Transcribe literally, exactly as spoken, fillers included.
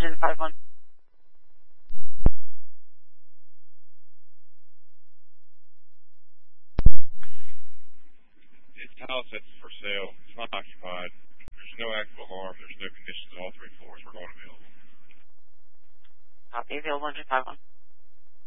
London five one. It's a house that's for sale. It's not occupied. There's no active alarm. There's no conditions on all three floors. We're going available. Copy, available London five one.